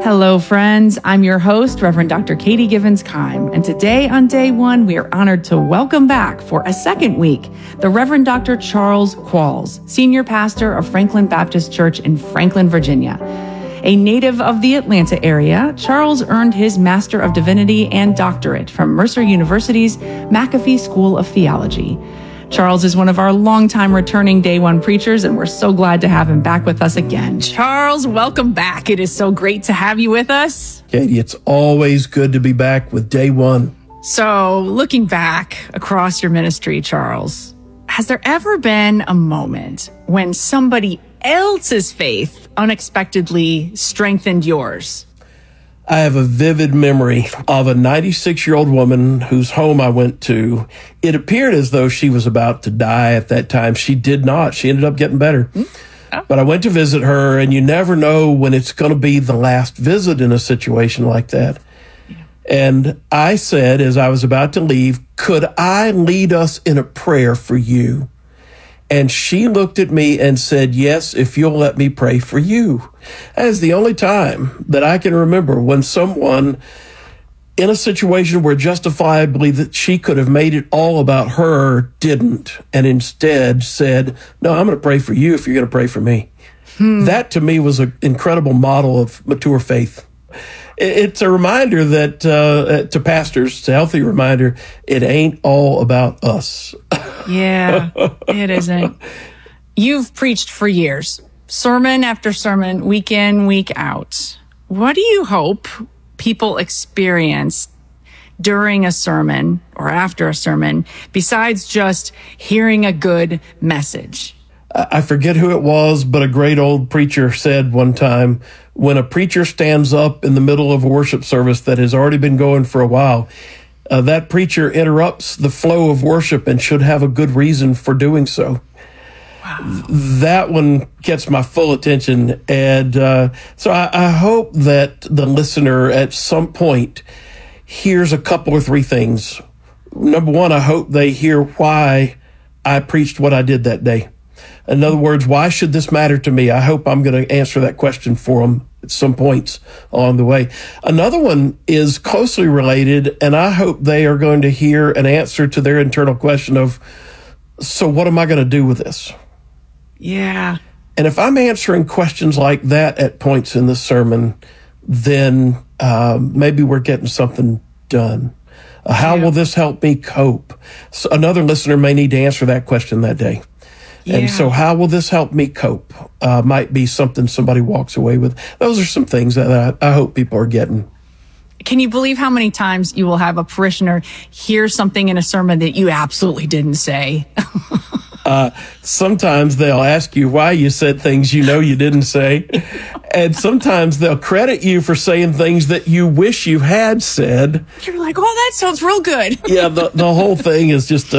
Hello, friends. I'm your host, Reverend Dr. Katie Givens-Keim, and today on day one, we are honored to welcome back for a second week the Reverend Dr. Charles Qualls, Senior Pastor of Franklin Baptist Church in Franklin, Virginia. A native of the Atlanta area, Charles earned his Master of Divinity and doctorate from Mercer University's McAfee School of Theology. Charles is one of our longtime returning Day One preachers, and we're so glad to have him back with us again. Charles, welcome back. It is so great to have you with us. Katie, it's always good to be back with Day One. So, looking back across your ministry, Charles, has there ever been a moment when somebody else's faith unexpectedly strengthened yours? I have a vivid memory of a 96-year-old woman whose home I went to. It appeared as though she was about to die at that time. She did not. She ended up getting better. Oh. But I went to visit her, and you never know when it's going to be the last visit in a situation like that. Yeah. And I said, as I was about to leave, could I lead us in a prayer for you? And she looked at me and said, yes, if you'll let me pray for you. That is the only time that I can remember when someone in a situation where justifiably that she could have made it all about her didn't, and instead said, no, I'm going to pray for you if you're going to pray for me. That to me was an incredible model of mature faith. It's a reminder that to pastors, it's a healthy reminder, it ain't all about us. Yeah, it isn't. You've preached for years, sermon after sermon, week in, week out. What do you hope people experience during a sermon or after a sermon, besides just hearing a good message? I forget who it was, but a great old preacher said one time, when a preacher stands up in the middle of a worship service that has already been going for a while, that preacher interrupts the flow of worship and should have a good reason for doing so. Wow. That one gets my full attention. And so I hope that the listener at some point hears a couple or three things. Number one, I hope they hear why I preached what I did that day. In other words, why should this matter to me? I hope I'm going to answer that question for them at some points along the way. Another one is closely related, and I hope they are going to hear an answer to their internal question of, so what am I going to do with this? Yeah. And if I'm answering questions like that at points in the sermon, then maybe we're getting something done. How will this help me cope? So another listener may need to answer that question that day. Yeah. And so how will this help me cope? Might be something somebody walks away with. Those are some things that I hope people are getting. Can you believe how many times you will have a parishioner hear something in a sermon that you absolutely didn't say? Sometimes they'll ask you why you said things you know you didn't say. And sometimes they'll credit you for saying things that you wish you had said. You're like, oh, that sounds real good. Yeah, the whole thing is just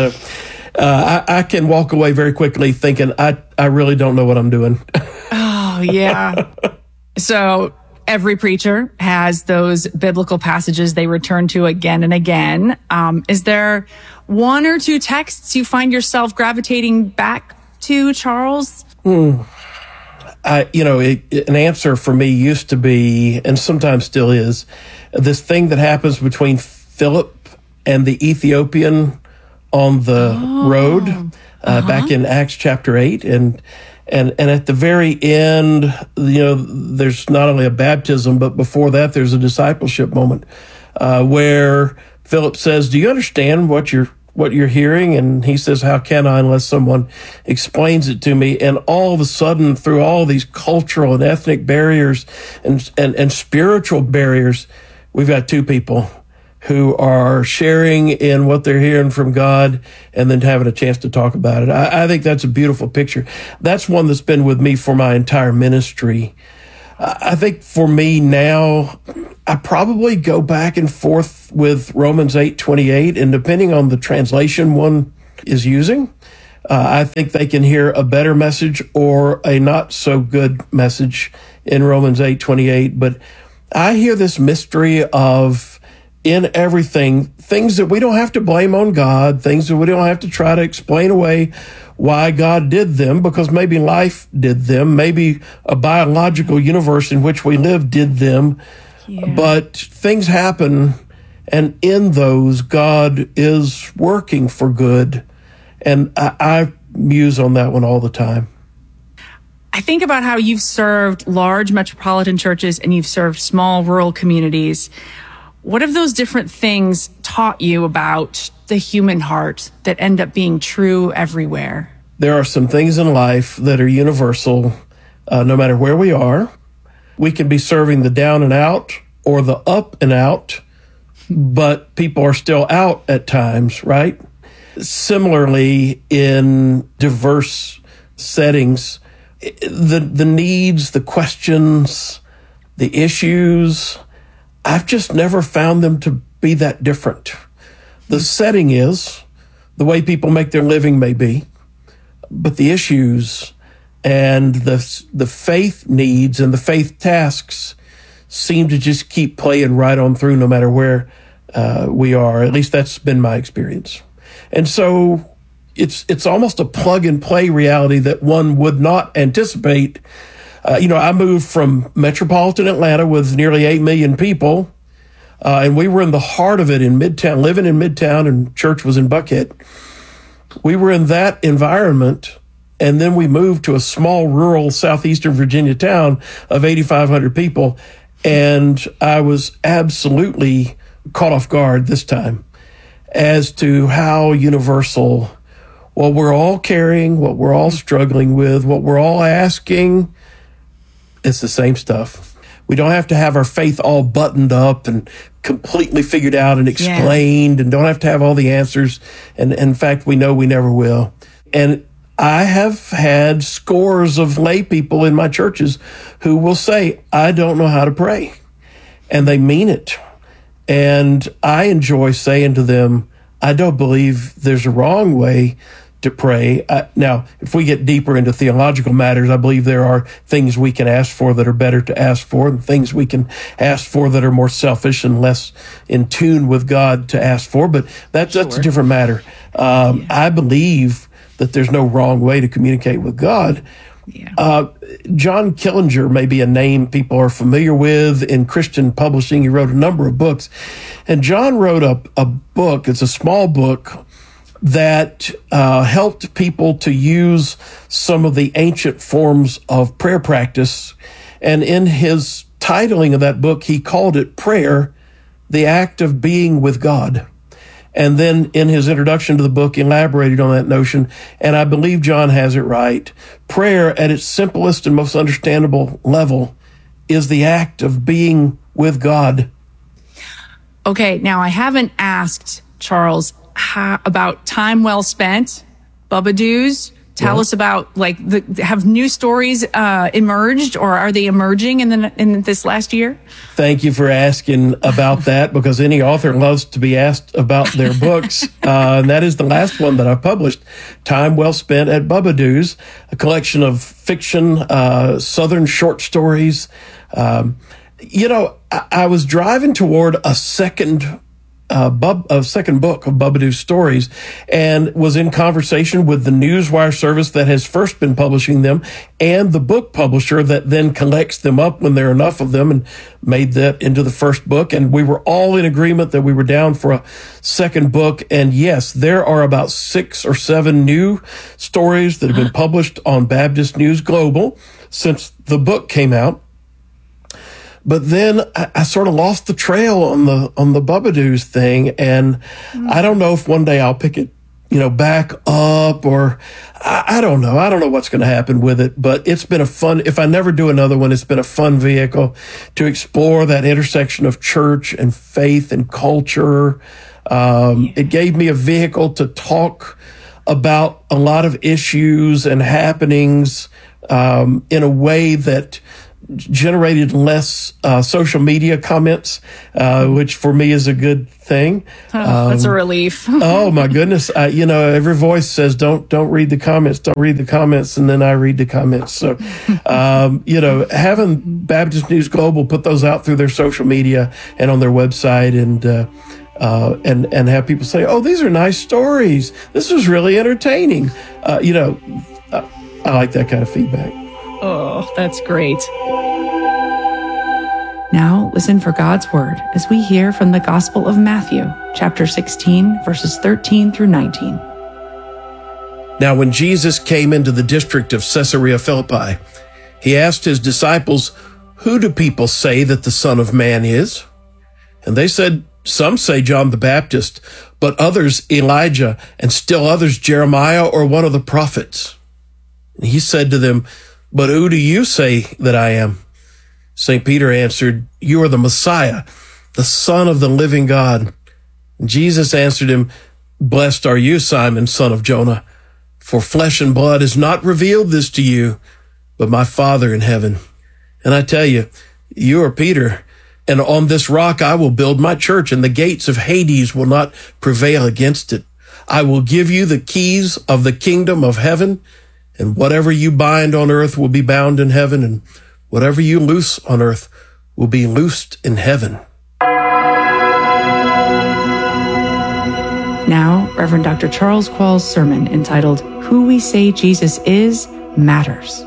I can walk away very quickly thinking, I really don't know what I'm doing. Oh, yeah. So every preacher has those biblical passages they return to again and again. Is there one or two texts you find yourself gravitating back to, Charles? An answer for me used to be, and sometimes still is, this thing that happens between Philip and the Ethiopian on the road back in Acts chapter 8. And at the very end, there's not only a baptism, but before that, there's a discipleship moment where Philip says, do you understand what you're hearing? And he says, how can I unless someone explains it to me? And all of a sudden, through all these cultural and ethnic barriers and spiritual barriers, we've got two people who are sharing in what they're hearing from God and then having a chance to talk about it. I think that's a beautiful picture. That's one that's been with me for my entire ministry. I think for me now, I probably go back and forth with Romans 8:28, and depending on the translation one is using, I think they can hear a better message or a not so good message in Romans 8:28. But I hear this mystery of, in everything, things that we don't have to blame on God, things that we don't have to try to explain away why God did them, because maybe life did them, maybe a biological universe in which we live did them. Yeah. But things happen, and in those, God is working for good. And I muse on that one all the time. I think about how you've served large metropolitan churches and you've served small rural communities. What have those different things taught you about the human heart that end up being true everywhere? There are some things in life that are universal, no matter where we are. We can be serving the down and out or the up and out, but people are still out at times, right? Similarly, in diverse settings, the needs, the questions, the issues, I've just never found them to be that different. The setting is, the way people make their living may be, but the issues and the faith needs and the faith tasks seem to just keep playing right on through no matter where we are. At least that's been my experience. And so it's almost a plug and play reality that one would not anticipate. I moved from metropolitan Atlanta with nearly 8 million people, and we were in the heart of it in Midtown, living in Midtown, and church was in Buckhead. We were in that environment, and then we moved to a small rural southeastern Virginia town of 8,500 people, and I was absolutely caught off guard this time as to how universal what we're all carrying, what we're all struggling with, what we're all asking. It's the same stuff. We don't have to have our faith all buttoned up and completely figured out and explained, and don't have to have all the answers. And in fact, we know we never will. And I have had scores of lay people in my churches who will say, I don't know how to pray. And they mean it. And I enjoy saying to them, I don't believe there's a wrong way to pray. Now, if we get deeper into theological matters, I believe there are things we can ask for that are better to ask for, and things we can ask for that are more selfish and less in tune with God to ask for. But that's a different matter. I believe that there's no wrong way to communicate with God. Yeah. John Killinger may be a name people are familiar with in Christian publishing. He wrote a number of books. And John wrote a book, it's a small book, that helped people to use some of the ancient forms of prayer practice. And in his titling of that book, he called it Prayer, the Act of Being with God. And then in his introduction to the book, elaborated on that notion. And I believe John has it right. Prayer, at its simplest and most understandable level, is the act of being with God. Okay, now I haven't asked Charles about Time Well Spent, Bubba Doos. Tell us about, have new stories emerged, or are they emerging in this last year? Thank you for asking about that, because any author loves to be asked about their books. And that is the last one that I published, Time Well Spent at Bubba Doos, a collection of fiction, Southern short stories. I was driving toward a second book of Bubba Doos stories, and was in conversation with the Newswire service that has first been publishing them, and the book publisher that then collects them up when there are enough of them and made that into the first book. And we were all in agreement that we were down for a second book. And yes, there are about 6 or 7 new stories that have been published on Baptist News Global since the book came out. But then I sort of lost the trail on the Bubba Doos thing, and I don't know if one day I'll pick it, back up, or I don't know. I don't know what's going to happen with it. But it's been if I never do another one, it's been a fun vehicle to explore that intersection of church and faith and culture. It gave me a vehicle to talk about a lot of issues and happenings in a way that generated less social media comments, which for me is a good thing. That's a relief. Oh my goodness. Every voice says, don't read the comments, and then I read the comments. So, having Baptist News Global put those out through their social media and on their website, and and have people say, "Oh, these are nice stories. This was really entertaining." I like that kind of feedback. Oh, that's great. Now listen for God's word as we hear from the Gospel of Matthew, chapter 16, verses 13 through 19. Now, when Jesus came into the district of Caesarea Philippi, he asked his disciples, "Who do people say that the Son of Man is?" And they said, "Some say John the Baptist, but others Elijah, and still others Jeremiah or one of the prophets." And he said to them, "But who do you say that I am?" St. Peter answered, "You are the Messiah, the Son of the living God." And Jesus answered him, "Blessed are you, Simon, son of Jonah, for flesh and blood has not revealed this to you, but my Father in heaven. And I tell you, you are Peter, and on this rock I will build my church, and the gates of Hades will not prevail against it. I will give you the keys of the kingdom of heaven, and whatever you bind on earth will be bound in heaven, and whatever you loose on earth will be loosed in heaven." Now, Reverend Dr. Charles Quall's sermon entitled, "Who We Say Jesus Is Matters."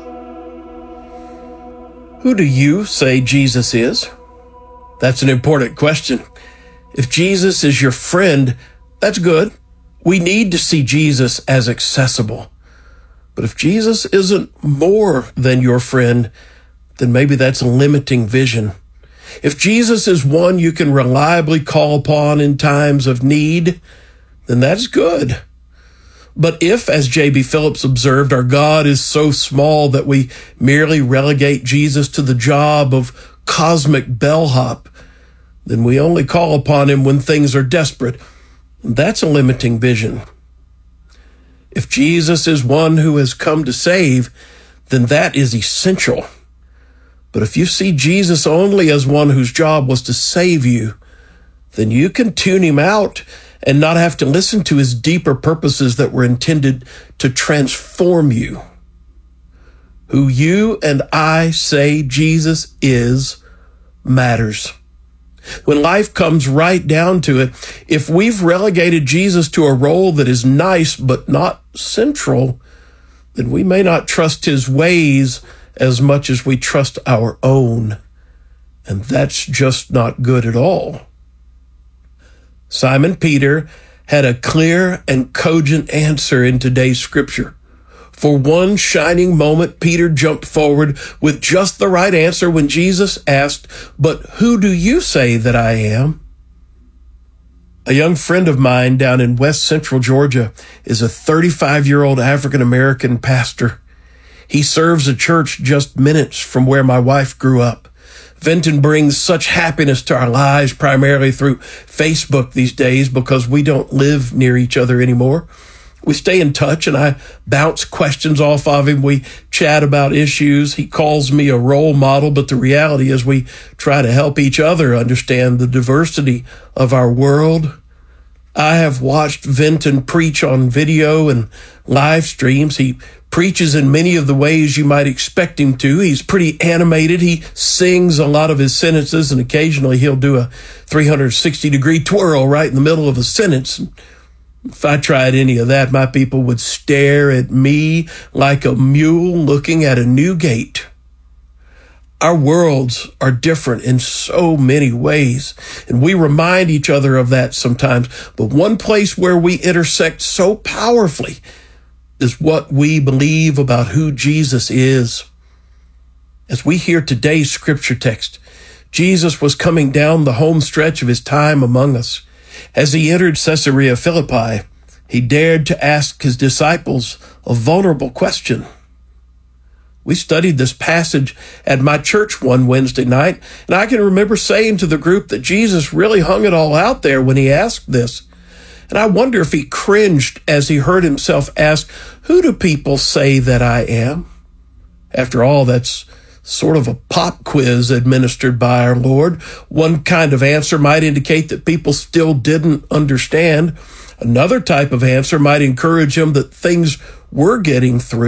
Who do you say Jesus is? That's an important question. If Jesus is your friend, that's good. We need to see Jesus as accessible. But if Jesus isn't more than your friend, then maybe that's a limiting vision. If Jesus is one you can reliably call upon in times of need, then that's good. But if, as J.B. Phillips observed, our God is so small that we merely relegate Jesus to the job of cosmic bellhop, then we only call upon him when things are desperate. That's a limiting vision. If Jesus is one who has come to save, then that is essential. But if you see Jesus only as one whose job was to save you, then you can tune him out and not have to listen to his deeper purposes that were intended to transform you. Who you and I say Jesus is matters. When life comes right down to it, if we've relegated Jesus to a role that is nice but not central, then we may not trust his ways as much as we trust our own. And that's just not good at all. Simon Peter had a clear and cogent answer in today's scripture. For one shining moment, Peter jumped forward with just the right answer when Jesus asked, "But who do you say that I am?" A young friend of mine down in West Central Georgia is a 35-year-old African-American pastor. He serves a church just minutes from where my wife grew up. Vinton brings such happiness to our lives primarily through Facebook these days because we don't live near each other anymore. We stay in touch and I bounce questions off of him. We chat about issues. He calls me a role model, but the reality is we try to help each other understand the diversity of our world. I have watched Vinton preach on video and live streams. He preaches in many of the ways you might expect him to. He's pretty animated. He sings a lot of his sentences, and occasionally he'll do a 360-degree twirl right in the middle of a sentence. If I tried any of that, my people would stare at me like a mule looking at a new gate. Our worlds are different in so many ways, and we remind each other of that sometimes. But one place where we intersect so powerfully is what we believe about who Jesus is. As we hear today's scripture text, Jesus was coming down the home stretch of his time among us. As he entered Caesarea Philippi, he dared to ask his disciples a vulnerable question. We studied this passage at my church one Wednesday night, and I can remember saying to the group that Jesus really hung it all out there when he asked this. And I wonder if he cringed as he heard himself ask, "Who do people say that I am?" After all, that's sort of a pop quiz administered by our Lord. One kind of answer might indicate that people still didn't understand. Another type of answer might encourage him that things were getting through.